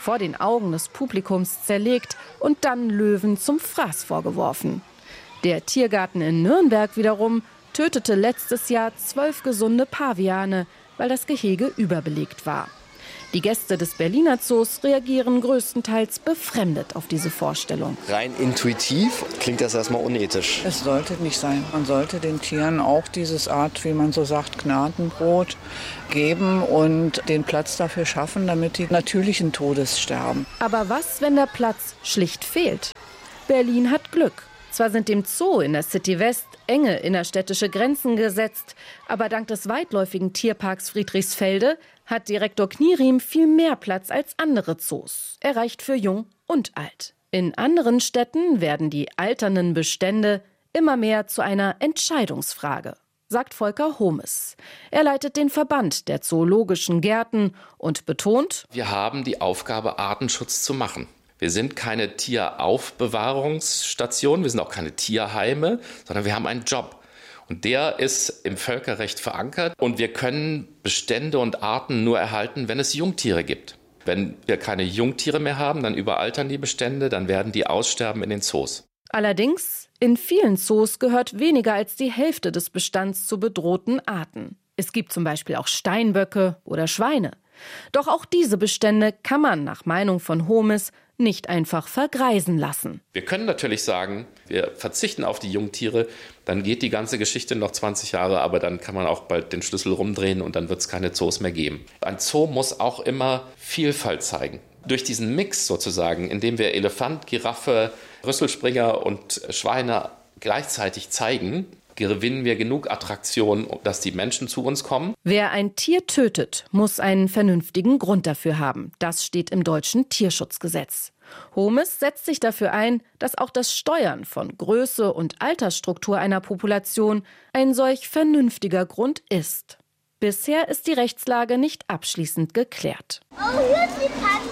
vor den Augen des Publikums zerlegt und dann Löwen zum Fraß vorgeworfen. Der Tiergarten in Nürnberg wiederum tötete letztes Jahr 12 gesunde Paviane, weil das Gehege überbelegt war. Die Gäste des Berliner Zoos reagieren größtenteils befremdet auf diese Vorstellung. Rein intuitiv klingt das erstmal unethisch. Es sollte nicht sein. Man sollte den Tieren auch dieses Art, wie man so sagt, Gnadenbrot geben und den Platz dafür schaffen, damit die natürlichen Todes sterben. Aber was, wenn der Platz schlicht fehlt? Berlin hat Glück. Zwar sind dem Zoo in der City West enge innerstädtische Grenzen gesetzt, aber dank des weitläufigen Tierparks Friedrichsfelde hat Direktor Knierim viel mehr Platz als andere Zoos. Er reicht für jung und alt. In anderen Städten werden die alternden Bestände immer mehr zu einer Entscheidungsfrage, sagt Volker Homes. Er leitet den Verband der zoologischen Gärten und betont: Wir haben die Aufgabe, Artenschutz zu machen. Wir sind keine Tieraufbewahrungsstation, wir sind auch keine Tierheime, sondern wir haben einen Job. Und der ist im Völkerrecht verankert. Und wir können Bestände und Arten nur erhalten, wenn es Jungtiere gibt. Wenn wir keine Jungtiere mehr haben, dann überaltern die Bestände, dann werden die aussterben in den Zoos. Allerdings, in vielen Zoos gehört weniger als die Hälfte des Bestands zu bedrohten Arten. Es gibt zum Beispiel auch Steinböcke oder Schweine. Doch auch diese Bestände kann man nach Meinung von Homes nicht einfach vergreisen lassen. Wir können natürlich sagen, wir verzichten auf die Jungtiere, dann geht die ganze Geschichte noch 20 Jahre, aber dann kann man auch bald den Schlüssel rumdrehen und dann wird es keine Zoos mehr geben. Ein Zoo muss auch immer Vielfalt zeigen. Durch diesen Mix sozusagen, indem wir Elefant, Giraffe, Rüsselspringer und Schweine gleichzeitig zeigen, gewinnen wir genug Attraktion, dass die Menschen zu uns kommen. Wer ein Tier tötet, muss einen vernünftigen Grund dafür haben. Das steht im deutschen Tierschutzgesetz. Homes setzt sich dafür ein, dass auch das Steuern von Größe und Altersstruktur einer Population ein solch vernünftiger Grund ist. Bisher ist die Rechtslage nicht abschließend geklärt. Oh, hier ist die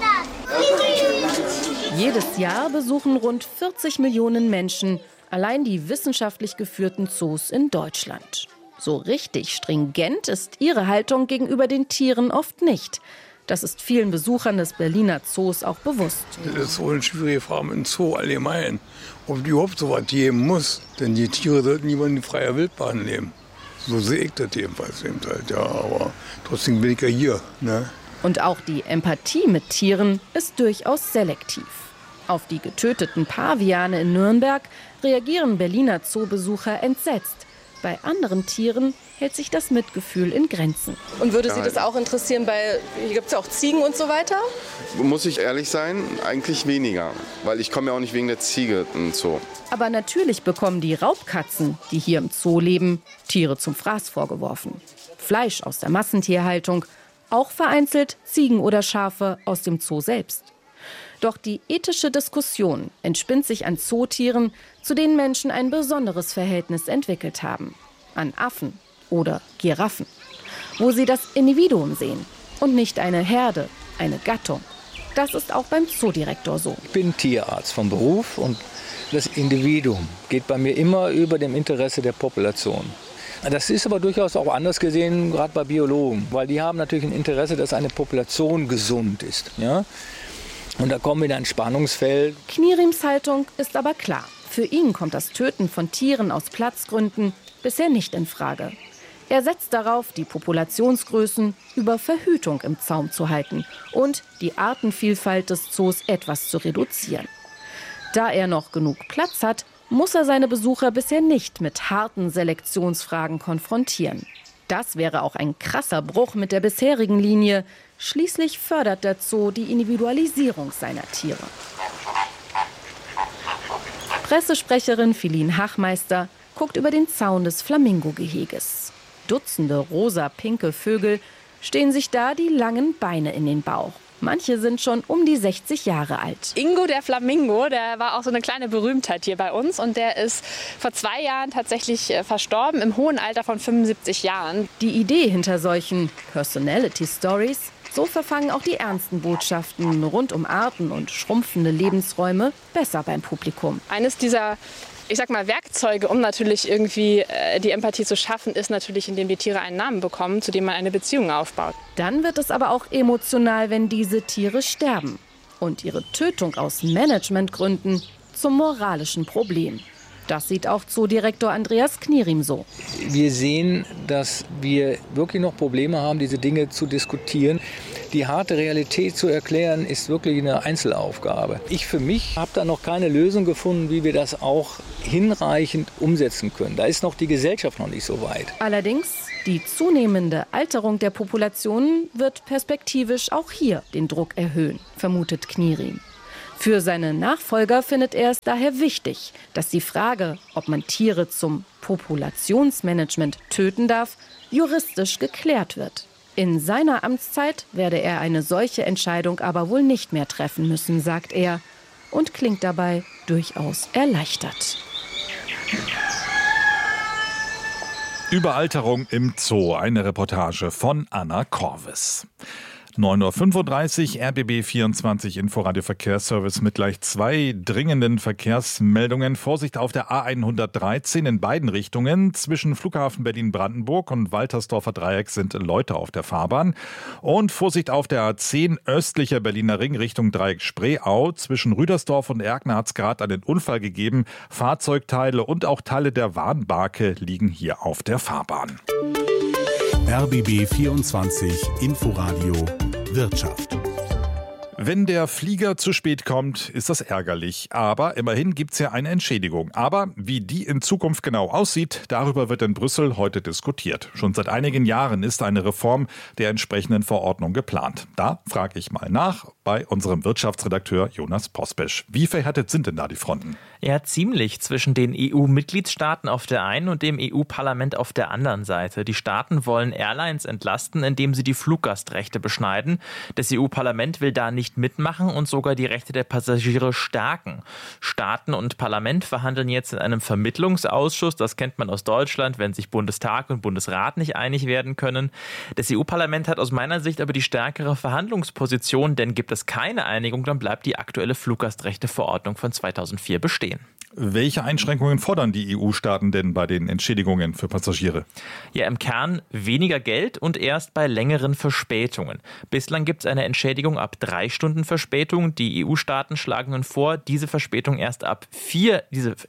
Panda. Jedes Jahr besuchen rund 40 Millionen Menschen allein die wissenschaftlich geführten Zoos in Deutschland. So richtig stringent ist ihre Haltung gegenüber den Tieren oft nicht. Das ist vielen Besuchern des Berliner Zoos auch bewusst. Das ist so eine schwierige Frage im Zoo allgemein, ob die überhaupt so was geben muss. Denn die Tiere sollten lieber in freier Wildbahn leben. So sehe ich das jedenfalls eben halt, ja. Aber trotzdem bin ich ja hier, ne? Und auch die Empathie mit Tieren ist durchaus selektiv. Auf die getöteten Paviane in Nürnberg reagieren Berliner Zoobesucher entsetzt. Bei anderen Tieren hält sich das Mitgefühl in Grenzen. Und würde Sie das auch interessieren, hier gibt es ja auch Ziegen und so weiter? Muss ich ehrlich sein, eigentlich weniger. Weil ich komme ja auch nicht wegen der Ziege in den Zoo. Aber natürlich bekommen die Raubkatzen, die hier im Zoo leben, Tiere zum Fraß vorgeworfen. Fleisch aus der Massentierhaltung, auch vereinzelt Ziegen oder Schafe aus dem Zoo selbst. Doch die ethische Diskussion entspinnt sich an Zootieren, zu denen Menschen ein besonderes Verhältnis entwickelt haben. An Affen oder Giraffen, wo sie das Individuum sehen und nicht eine Herde, eine Gattung. Das ist auch beim Zoodirektor so. Ich bin Tierarzt vom Beruf und das Individuum geht bei mir immer über dem Interesse der Population. Das ist aber durchaus auch anders gesehen, gerade bei Biologen, weil die haben natürlich ein Interesse, dass eine Population gesund ist. Ja? Und da kommen wir in ein Spannungsfeld. Knierims Haltung ist aber klar. Für ihn kommt das Töten von Tieren aus Platzgründen bisher nicht in Frage. Er setzt darauf, die Populationsgrößen über Verhütung im Zaum zu halten und die Artenvielfalt des Zoos etwas zu reduzieren. Da er noch genug Platz hat, muss er seine Besucher bisher nicht mit harten Selektionsfragen konfrontieren. Das wäre auch ein krasser Bruch mit der bisherigen Linie. Schließlich fördert der Zoo die Individualisierung seiner Tiere. Pressesprecherin Philine Hachmeister guckt über den Zaun des Flamingo-Geheges. Dutzende rosa-pinke Vögel stehen sich da die langen Beine in den Bauch. Manche sind schon um die 60 Jahre alt. Ingo, der Flamingo, der war auch so eine kleine Berühmtheit hier bei uns. Und der ist vor 2 Jahren tatsächlich verstorben, im hohen Alter von 75 Jahren. Die Idee hinter solchen Personality Stories, so verfangen auch die ernsten Botschaften rund um Arten und schrumpfende Lebensräume besser beim Publikum. Eines dieser Werkzeuge, um natürlich irgendwie die Empathie zu schaffen, ist natürlich, indem die Tiere einen Namen bekommen, zu dem man eine Beziehung aufbaut. Dann wird es aber auch emotional, wenn diese Tiere sterben. und ihre Tötung aus Managementgründen zum moralischen Problem. Das sieht auch Zoodirektor Andreas Knierim so. Wir sehen, dass wir wirklich noch Probleme haben, diese Dinge zu diskutieren. Die harte Realität zu erklären, ist wirklich eine Einzelaufgabe. Ich für mich habe da noch keine Lösung gefunden, wie wir das auch hinreichend umsetzen können. Da ist noch die Gesellschaft noch nicht so weit. Allerdings, die zunehmende Alterung der Population wird perspektivisch auch hier den Druck erhöhen, vermutet Knierim. Für seine Nachfolger findet er es daher wichtig, dass die Frage, ob man Tiere zum Populationsmanagement töten darf, juristisch geklärt wird. In seiner Amtszeit werde er eine solche Entscheidung aber wohl nicht mehr treffen müssen, sagt er, und klingt dabei durchaus erleichtert. Überalterung im Zoo, eine Reportage von Anna Korvis. 9.35 Uhr, RBB 24 Inforadio Verkehrsservice mit gleich 2 dringenden Verkehrsmeldungen. Vorsicht auf der A113 in beiden Richtungen. Zwischen Flughafen Berlin-Brandenburg und Waltersdorfer Dreieck sind Leute auf der Fahrbahn. Und Vorsicht auf der A10 östlicher Berliner Ring Richtung Dreieck Spreeau. Zwischen Rüdersdorf und Erkner hat es gerade einen Unfall gegeben. Fahrzeugteile und auch Teile der Warnbarke liegen hier auf der Fahrbahn. RBB 24 Inforadio Wirtschaft. Wenn der Flieger zu spät kommt, ist das ärgerlich. Aber immerhin gibt's ja eine Entschädigung. Aber wie die in Zukunft genau aussieht, darüber wird in Brüssel heute diskutiert. Schon seit einigen Jahren ist eine Reform der entsprechenden Verordnung geplant. Da frage ich mal nach bei unserem Wirtschaftsredakteur Jonas Pospesch. Wie verhärtet sind denn da die Fronten? Ja, ziemlich zwischen den EU-Mitgliedstaaten auf der einen und dem EU-Parlament auf der anderen Seite. Die Staaten wollen Airlines entlasten, indem sie die Fluggastrechte beschneiden. Das EU-Parlament will da nicht mitmachen und sogar die Rechte der Passagiere stärken. Staaten und Parlament verhandeln jetzt in einem Vermittlungsausschuss. Das kennt man aus Deutschland, wenn sich Bundestag und Bundesrat nicht einig werden können. Das EU-Parlament hat aus meiner Sicht aber die stärkere Verhandlungsposition, denn gibt es keine Einigung, dann bleibt die aktuelle Fluggastrechteverordnung von 2004 bestehen. Welche Einschränkungen fordern die EU-Staaten denn bei den Entschädigungen für Passagiere? Ja, im Kern weniger Geld und erst bei längeren Verspätungen. Bislang gibt es eine Entschädigung ab 3 Stunden Verspätung. Die EU-Staaten schlagen nun vor, diese Entschädigung erst ab 4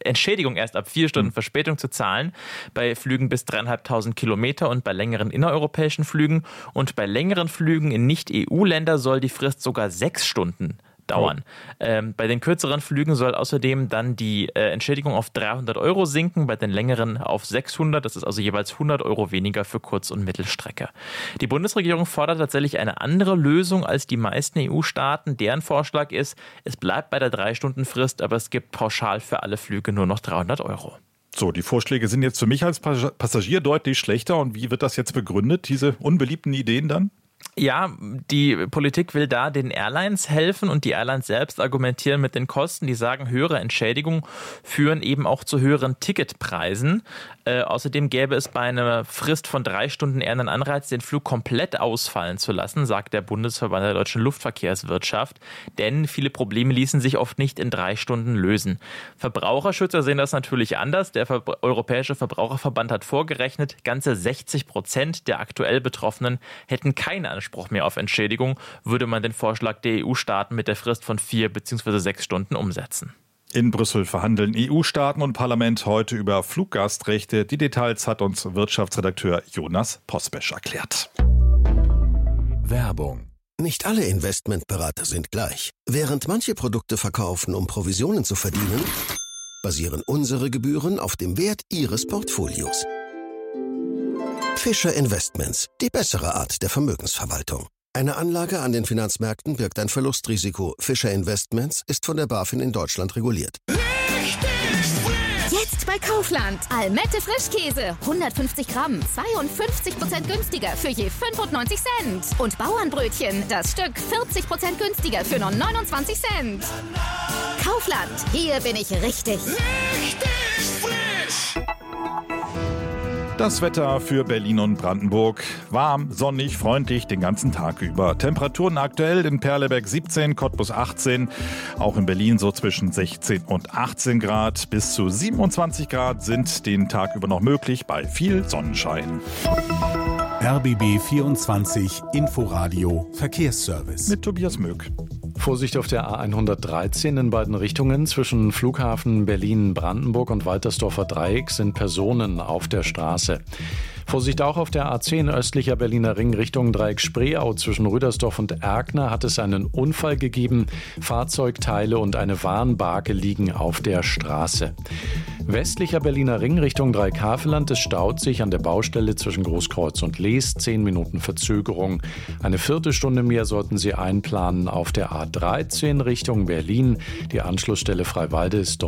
Stunden Verspätung zu zahlen. Bei Flügen bis 3.500 Kilometer und bei längeren innereuropäischen Flügen. Und bei längeren Flügen in Nicht-EU-Länder soll die Frist sogar 6 Stunden dauern. Bei den kürzeren Flügen soll außerdem dann die Entschädigung auf 300 € sinken, bei den längeren auf 600. Das ist also jeweils 100 € weniger für Kurz- und Mittelstrecke. Die Bundesregierung fordert tatsächlich eine andere Lösung als die meisten EU-Staaten. Deren Vorschlag ist, es bleibt bei der 3-Stunden-Frist, aber es gibt pauschal für alle Flüge nur noch 300 €. So, die Vorschläge sind jetzt für mich als Passagier deutlich schlechter. Und wie wird das jetzt begründet, diese unbeliebten Ideen dann? Ja, die Politik will da den Airlines helfen und die Airlines selbst argumentieren mit den Kosten. Die sagen, höhere Entschädigungen führen eben auch zu höheren Ticketpreisen. Außerdem gäbe es bei einer Frist von 3 Stunden eher einen Anreiz, den Flug komplett ausfallen zu lassen, sagt der Bundesverband der deutschen Luftverkehrswirtschaft. Denn viele Probleme ließen sich oft nicht in 3 Stunden lösen. Verbraucherschützer sehen das natürlich anders. Der Europäische Verbraucherverband hat vorgerechnet, ganze 60% der aktuell Betroffenen hätten keine Anspruch mehr auf Entschädigung, würde man den Vorschlag der EU-Staaten mit der Frist von 4 bzw. 6 Stunden umsetzen. In Brüssel verhandeln EU-Staaten und Parlament heute über Fluggastrechte. Die Details hat uns Wirtschaftsredakteur Jonas Pospesch erklärt. Werbung. Nicht alle Investmentberater sind gleich. Während manche Produkte verkaufen, um Provisionen zu verdienen, basieren unsere Gebühren auf dem Wert Ihres Portfolios. Fischer Investments, die bessere Art der Vermögensverwaltung. Eine Anlage an den Finanzmärkten birgt ein Verlustrisiko. Fischer Investments ist von der BaFin in Deutschland reguliert. Jetzt bei Kaufland. Almette Frischkäse. 150 Gramm. 52% günstiger für je 95 Cent. Und Bauernbrötchen. Das Stück 40% günstiger für nur 29 Cent. Kaufland. Hier bin ich richtig. Richtig frisch. Das Wetter für Berlin und Brandenburg. Warm, sonnig, freundlich den ganzen Tag über. Temperaturen aktuell in Perleberg 17, Cottbus 18. Auch in Berlin so zwischen 16 und 18 Grad. Bis zu 27 Grad sind den Tag über noch möglich bei viel Sonnenschein. RBB 24 Inforadio Verkehrsservice. Mit Tobias Möck. Vorsicht auf der A113 in beiden Richtungen. Zwischen Flughafen Berlin-Brandenburg und Waltersdorfer Dreieck sind Personen auf der Straße. Vorsicht auch auf der A10 östlicher Berliner Ring Richtung Dreieck Spreeau. Zwischen Rüdersdorf und Erkner hat es einen Unfall gegeben. Fahrzeugteile und eine Warnbarke liegen auf der Straße. Westlicher Berliner Ring Richtung Dreieck-Havelland. Es staut sich an der Baustelle zwischen Großkreuz und Lees. 10 Minuten Verzögerung. Eine Viertelstunde mehr sollten Sie einplanen auf der A13 Richtung Berlin. Die Anschlussstelle Freiwalde ist dort